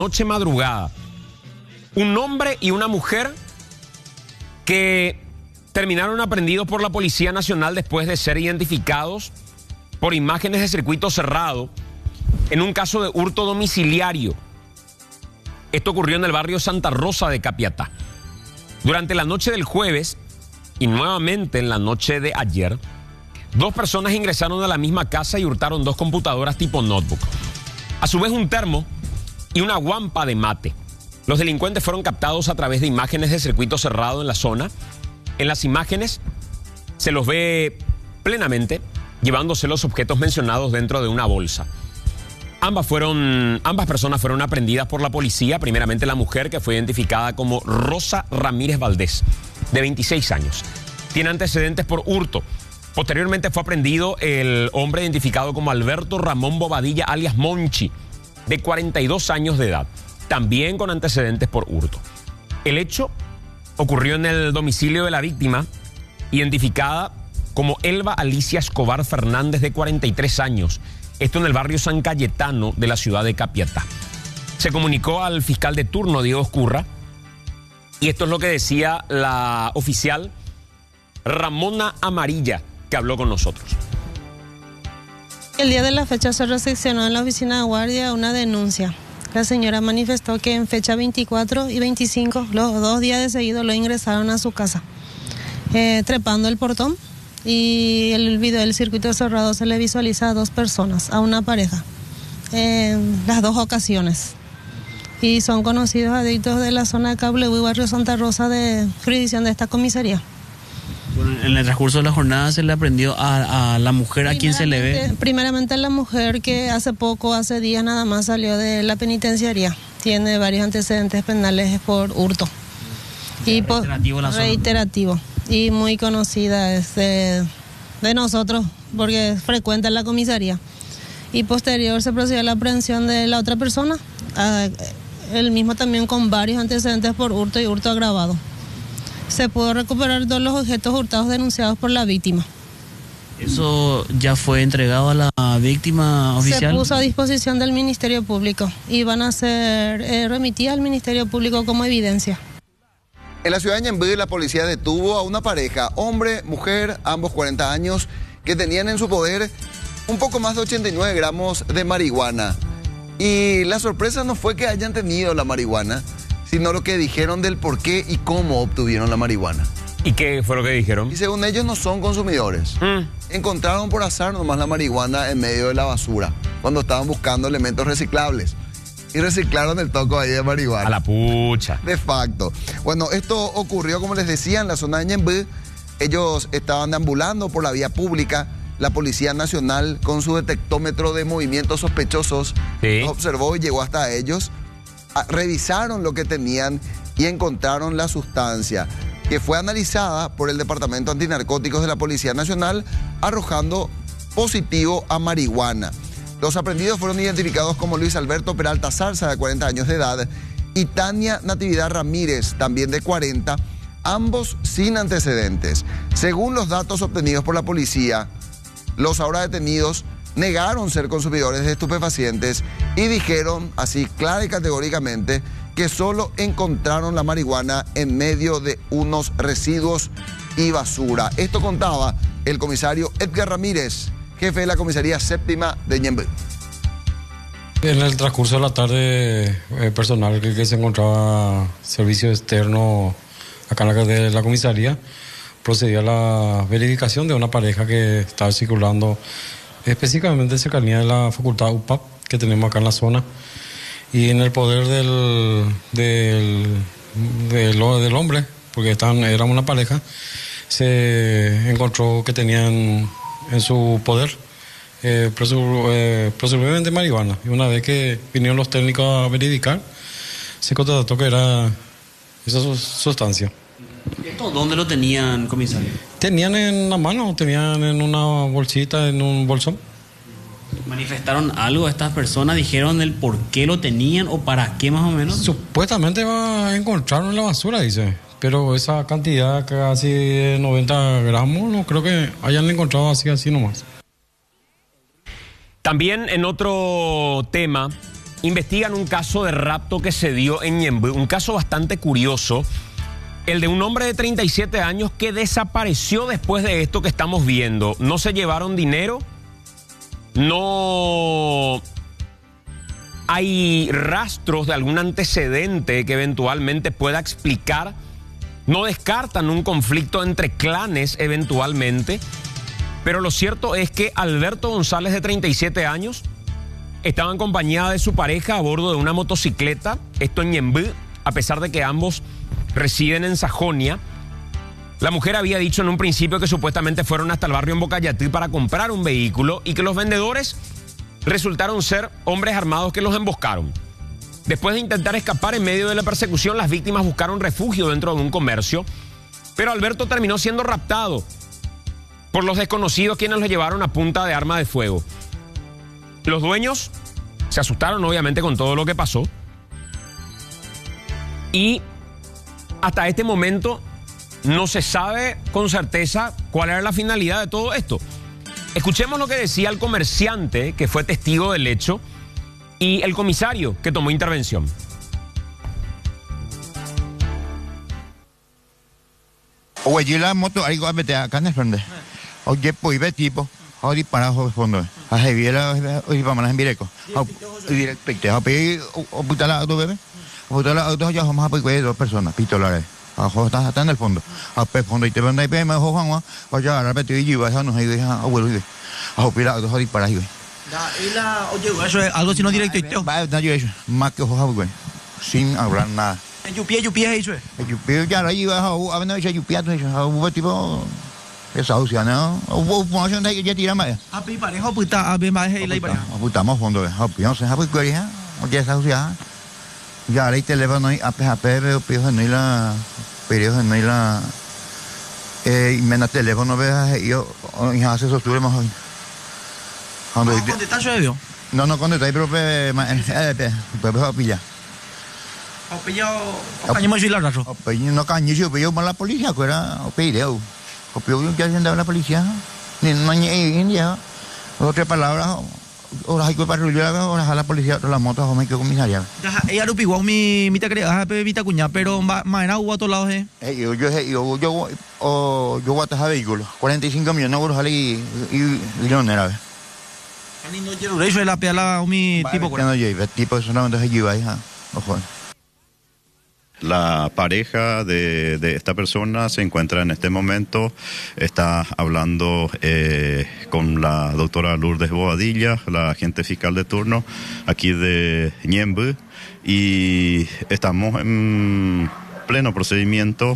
Noche madrugada, un hombre y una mujer que terminaron aprehendidos por la Policía Nacional después de ser identificados por imágenes de circuito cerrado en un caso de hurto domiciliario. Esto ocurrió en el barrio Santa Rosa de Capiatá. Durante la noche del jueves y nuevamente en la noche de ayer, dos personas ingresaron a la misma casa y hurtaron dos computadoras tipo notebook. A su vez, un termo y una guampa de mate. Los delincuentes fueron captados a través de imágenes de circuito cerrado en la zona. En las imágenes se los ve plenamente llevándose los objetos mencionados dentro de una bolsa. Ambas personas fueron aprehendidas por la policía. Primeramente la mujer, que fue identificada como Rosa Ramírez Valdés, de 26 años. Tiene antecedentes por hurto. Posteriormente fue aprehendido el hombre identificado como Alberto Ramón Bobadilla, alias Monchi, de 42 años de edad, también con antecedentes por hurto. El hecho ocurrió en el domicilio de la víctima, identificada como Elba Alicia Escobar Fernández, de 43 años. Esto en el barrio San Cayetano de la ciudad de Capiatá. Se comunicó al fiscal de turno, Diego Escurra, y esto es lo que decía la oficial Ramona Amarilla, que habló con nosotros. El día de la fecha se recepcionó en la oficina de guardia una denuncia. La señora manifestó que en fecha 24 y 25, los 2 días de seguido, lo ingresaron a su casa, trepando el portón, y el video del circuito cerrado se le visualiza a 2 personas, a una pareja, en las 2 ocasiones. Y son conocidos adictos de la zona de Cable y barrio Santa Rosa, de jurisdicción de esta comisaría. Bueno, en el transcurso de la jornada se le aprendió a la mujer a quien se le ve. Primeramente a la mujer, que hace días nada más salió de la penitenciaría. Tiene varios antecedentes penales por hurto. Y reiterativo. Y muy conocida es de nosotros, porque frecuenta en la comisaría. Y posterior se procedió a la aprehensión de la otra persona, el mismo también con varios antecedentes por hurto y hurto agravado. Se pudo recuperar todos los objetos hurtados denunciados por la víctima. ¿Eso ya fue entregado a la víctima oficial? Se puso a disposición del Ministerio Público y van a ser remitidas al Ministerio Público como evidencia. En la ciudad de Ñemby, la policía detuvo a una pareja, hombre, mujer, ambos 40 años, que tenían en su poder un poco más de 89 gramos de marihuana. Y la sorpresa no fue que hayan tenido la marihuana, sino lo que dijeron del por qué y cómo obtuvieron la marihuana. ¿Y qué fue lo que dijeron? Y según ellos no son consumidores. Encontraron por azar nomás la marihuana en medio de la basura, cuando estaban buscando elementos reciclables. Y reciclaron el toco ahí de marihuana. A la pucha. De facto. Bueno, esto ocurrió, como les decía, en la zona de Ñemby. Ellos estaban deambulando por la vía pública. La Policía Nacional, con su detectómetro de movimientos sospechosos, los observó y llegó hasta ellos. Revisaron lo que tenían y encontraron la sustancia, que fue analizada por el Departamento Antinarcóticos de la Policía Nacional, arrojando positivo a marihuana. Los aprehendidos fueron identificados como Luis Alberto Peralta Zarza, de 40 años de edad, y Tania Natividad Ramírez, también de 40, ambos sin antecedentes. Según los datos obtenidos por la policía, los ahora detenidos negaron ser consumidores de estupefacientes y dijeron, así clara y categóricamente, que solo encontraron la marihuana en medio de unos residuos y basura. Esto contaba el comisario Edgar Ramírez, jefe de la comisaría séptima de Ñemby. En el transcurso de la tarde, personal que se encontraba servicio externo acá en la comisaría procedió a la verificación de una pareja que estaba circulando específicamente en cercanía de la facultad UPAP que tenemos acá en la zona, y en el poder del hombre, porque eran una pareja, se encontró que tenían en su poder presumiblemente marihuana, y una vez que vinieron los técnicos a verificar, se constató que era esa sustancia. ¿Esto dónde lo tenían, comisario? Tenían en la mano, tenían en una bolsita, en un bolsón. ¿Manifestaron algo estas personas? ¿Dijeron el por qué lo tenían o para qué más o menos? Supuestamente encontraron en la basura, dice. Pero esa cantidad, casi de 90 gramos, no creo que hayan encontrado así nomás. También en otro tema, investigan un caso de rapto que se dio en Ñemby, un caso bastante curioso, el de un hombre de 37 años que desapareció después de esto que estamos viendo. No se llevaron dinero, no hay rastros de algún antecedente que eventualmente pueda explicar, no descartan un conflicto entre clanes eventualmente, pero lo cierto es que Alberto González, de 37 años, estaba en compañía de su pareja a bordo de una motocicleta, esto en Ñemby, a pesar de que ambos residen en Sajonia. La mujer había dicho en un principio que supuestamente fueron hasta el barrio en Bocayatí para comprar un vehículo y que los vendedores resultaron ser hombres armados que los emboscaron. Después de intentar escapar en medio de la persecución, las víctimas buscaron refugio dentro de un comercio, pero Alberto terminó siendo raptado por los desconocidos, quienes lo llevaron a punta de arma de fuego. Los dueños se asustaron obviamente con todo lo que pasó y hasta este momento no se sabe con certeza cuál era la finalidad de todo esto. Escuchemos lo que decía el comerciante que fue testigo del hecho y el comisario que tomó intervención. Oye, la moto, algo a meter acá en el frente. Oye, pues ve tipo, ahora para el fondo. Ahí viene, hoy vamos a en Vireco. Directo, a pedir, o puta la auto, bebé. O puta la auto, ya vamos a pedir 2 personas, pistolares. Abajo está en el fondo. A pe fondo y te ven ahí, me dijo Juan, vaya a repetir y vas a no hay de abuelo y a opirar auto ahí para ahí. Y la, oye, eso es algo sino directo y teo. Va, no yo eso, más que ojo, güey, sin hablar nada. Yupie eso es. Yupie ya ahí va a ver no es yupie, tú eso, hubo tipo esa opción, ¿no? Hubo promoción de que ya tira más. A pi pareja puta, a ver más ahí la pareja. Aputamos fondo, opinión se sabe que ya, oye esa opción. Ya ahí teléfono ahí a PHP, pero no hay la periodo no hay la menos teléfono ve yo ya hace sostuve más hoy. ¿Cuándo está llueve? No, cuando está ahí pero pues pilla. O pillo, o cañemos y la rato. O pillo no cañillo, pillo con la policía, que era o pillo. O pillo que andaba la policía. Ni no ni ya. Otra palabra, ahora hay que patrullar, ahora a la policía, la moto, o me quedo comisaría. Ya, ella lo pigó mi te creas, mi te cuña, pero más era hubo a todos lados, Yo voy a tajar vehículos, 45 millones de euros y no era. Ni no quiero eso es la pela mi tipo. No lleva, tipo solamente se lleva ahí, ojo. La pareja de esta persona se encuentra en este momento, está hablando con la doctora Lourdes Bobadilla, la agente fiscal de turno aquí de Ñemby, y estamos en pleno procedimiento,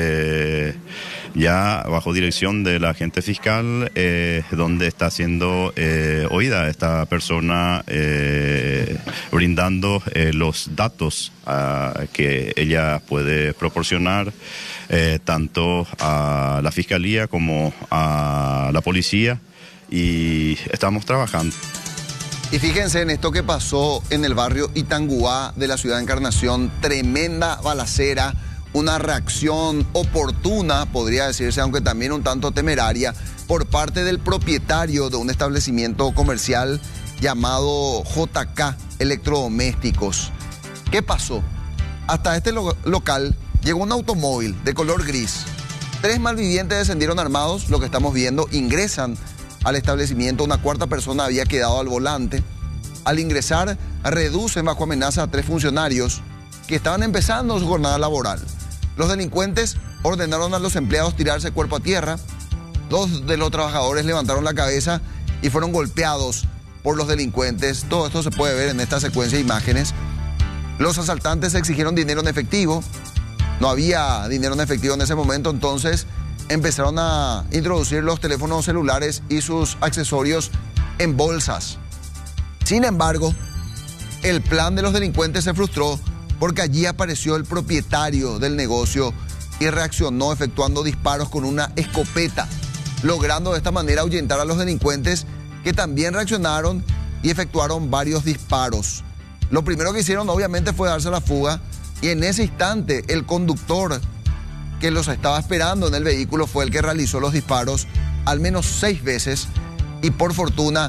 ya bajo dirección de la agente fiscal, donde está siendo oída esta persona, brindando los datos que ella puede proporcionar tanto a la fiscalía como a la policía, y estamos trabajando. Y fíjense en esto que pasó en el barrio Itanguá de la ciudad de Encarnación, tremenda balacera, una reacción oportuna, podría decirse, aunque también un tanto temeraria, por parte del propietario de un establecimiento comercial llamado JK Electrodomésticos. ¿Qué pasó? Hasta este local llegó un automóvil de color gris. 3 malvivientes descendieron armados, lo que estamos viendo, ingresan al establecimiento. Una 4ª persona había quedado al volante. Al ingresar, reducen bajo amenaza a 3 funcionarios que estaban empezando su jornada laboral. Los delincuentes ordenaron a los empleados tirarse cuerpo a tierra. 2 de los trabajadores levantaron la cabeza y fueron golpeados por los delincuentes. Todo esto se puede ver en esta secuencia de imágenes. Los asaltantes exigieron dinero en efectivo. No había dinero en efectivo en ese momento, entonces empezaron a introducir los teléfonos celulares y sus accesorios en bolsas. Sin embargo, el plan de los delincuentes se frustró porque allí apareció el propietario del negocio y reaccionó efectuando disparos con una escopeta, logrando de esta manera ahuyentar a los delincuentes, que también reaccionaron y efectuaron varios disparos. Lo primero que hicieron obviamente fue darse la fuga, y en ese instante el conductor que los estaba esperando en el vehículo fue el que realizó los disparos al menos 6 veces, y por fortuna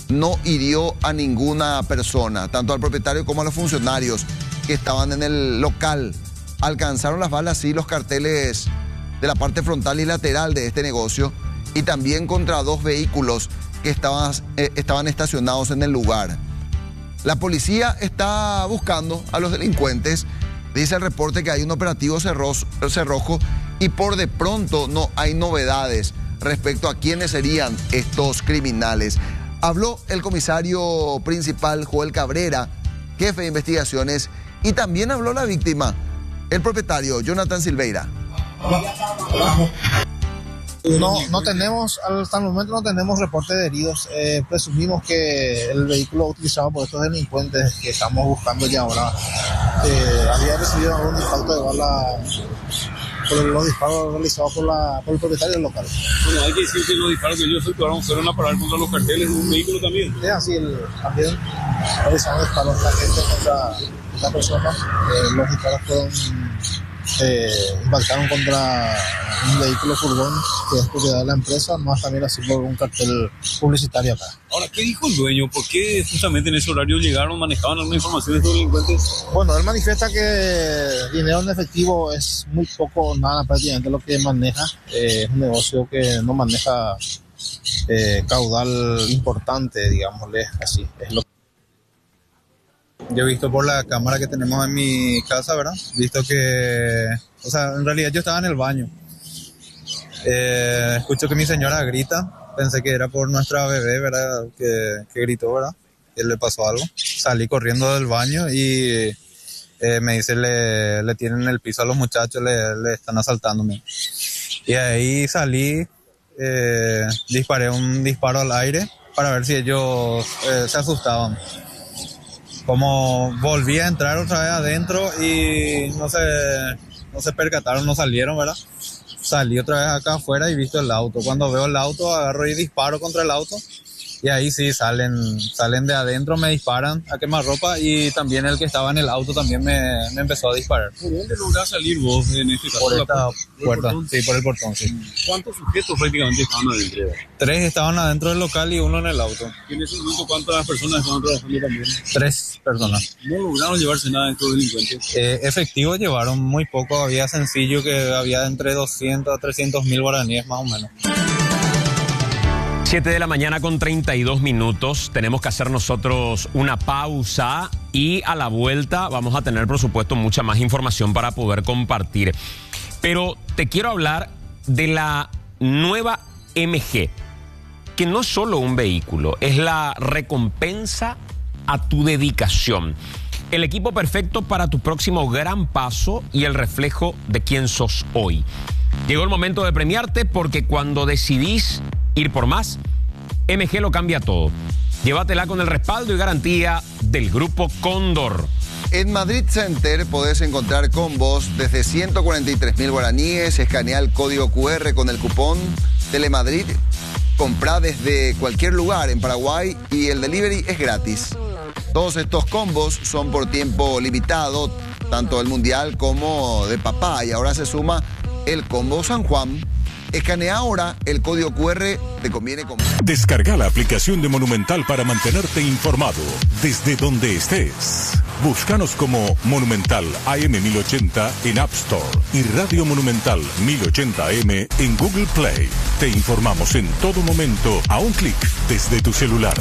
no hirió a ninguna persona, tanto al propietario como a los funcionarios que estaban en el local. Alcanzaron las balas, sí, los carteles de la parte frontal y lateral de este negocio, y también contra 2 vehículos que estaban estacionados en el lugar. La policía está buscando a los delincuentes. Dice el reporte que hay un operativo cerrojo y por de pronto no hay novedades respecto a quiénes serían estos criminales. Habló el comisario principal Joel Cabrera, jefe de investigaciones, y también habló la víctima, el propietario Jonathan Silveira. No tenemos, hasta el momento no tenemos reporte de heridos. Presumimos que el vehículo utilizado por estos delincuentes que estamos buscando ya ahora había recibido algún impacto de bala por los disparos realizados por el propietario del local. Bueno, hay que decir que los disparos que ellos efectuaron fueron a parar contra los carteles de un vehículo también. Es así, también realizaron disparos la gente contra esta persona. Los disparos impactaron contra un vehículo furgón que es propiedad de la empresa, más también así por un cartel publicitario acá. Ahora, ¿qué dijo el dueño? ¿Por qué justamente en ese horario llegaron, manejaban alguna información de estos delincuentes? Bueno, él manifiesta que dinero en efectivo es muy poco, nada prácticamente lo que maneja. Es un negocio que no maneja caudal importante, digámosle así. Es lo Yo he visto por la cámara que tenemos en mi casa, ¿verdad? Visto que, o sea, en realidad yo estaba en el baño. Escucho que mi señora grita. Pensé que era por nuestra bebé, ¿verdad? Que gritó, ¿verdad? Que le pasó algo. Salí corriendo del baño y me dice, le tienen el piso a los muchachos, le están asaltándome. Y ahí salí, disparé un disparo al aire para ver si ellos se asustaban. Como volví a entrar otra vez adentro y no se percataron, no salieron, ¿verdad? Salí otra vez acá afuera y visto el auto. Cuando veo el auto, agarro y disparo contra el auto. Y ahí sí, salen de adentro, me disparan a quemarropa y también el que estaba en el auto también me empezó a disparar. ¿Por dónde lográs salir vos en este caso? Por esta puerta, sí, por el portón, sí. ¿Cuántos sujetos prácticamente estaban adentro? 3 estaban adentro del local y 1 en el auto. ¿Y en ese momento cuántas personas estaban trabajando también? 3 personas. ¿No lograron llevarse nada de estos delincuentes? Efectivo llevaron muy poco, había sencillo que había entre 200 a 300 mil guaraníes más o menos. 7 de la mañana con 32 minutos. Tenemos que hacer nosotros una pausa y a la vuelta vamos a tener, por supuesto, mucha más información para poder compartir. Pero te quiero hablar de la nueva MG, que no es solo un vehículo, es la recompensa a tu dedicación. El equipo perfecto para tu próximo gran paso y el reflejo de quién sos hoy. Llegó el momento de premiarte porque cuando decidís ir por más, MG lo cambia todo. Llévatela con el respaldo y garantía del Grupo Cóndor. En Madrid Center podés encontrar combos desde 143.000 guaraníes. Escanea el código QR con el cupón Telemadrid. Comprá desde cualquier lugar en Paraguay y el delivery es gratis. Todos estos combos son por tiempo limitado, tanto el Mundial como de papá. Y ahora se suma el combo San Juan. Escanea ahora el código QR, te conviene comprar. Descarga la aplicación de Monumental para mantenerte informado desde donde estés. Búscanos como Monumental AM 1080 en App Store y Radio Monumental 1080 AM en Google Play. Te informamos en todo momento a un clic desde tu celular.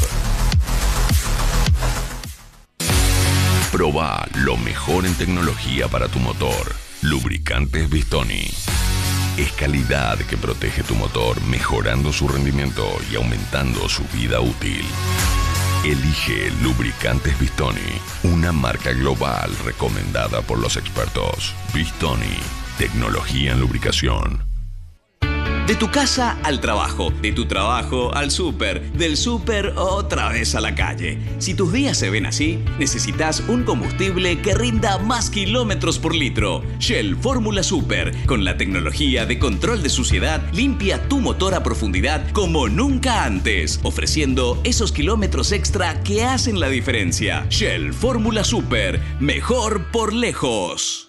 Proba lo mejor en tecnología para tu motor. Lubricantes Bistoni. Es calidad que protege tu motor, mejorando su rendimiento y aumentando su vida útil. Elige Lubricantes Bistoni, una marca global recomendada por los expertos. Bistoni, tecnología en lubricación. De tu casa al trabajo, de tu trabajo al súper, del súper otra vez a la calle. Si tus días se ven así, necesitas un combustible que rinda más kilómetros por litro. Shell Fórmula Super, con la tecnología de control de suciedad, limpia tu motor a profundidad como nunca antes, ofreciendo esos kilómetros extra que hacen la diferencia. Shell Fórmula Super, mejor por lejos.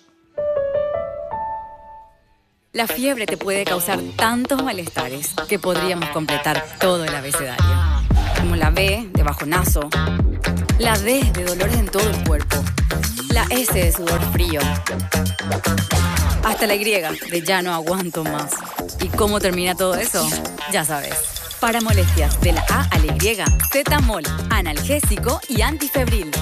La fiebre te puede causar tantos malestares que podríamos completar todo el abecedario. como la B de bajonazo, la D de dolores en todo el cuerpo, la S de sudor frío, hasta la Y de ya no aguanto más. ¿Y cómo termina todo eso? Ya sabes. Para molestias de la A a la Y, Zetamol, analgésico y antifebril.